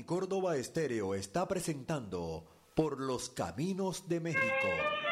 Córdoba Estéreo está presentando Por los Caminos de México.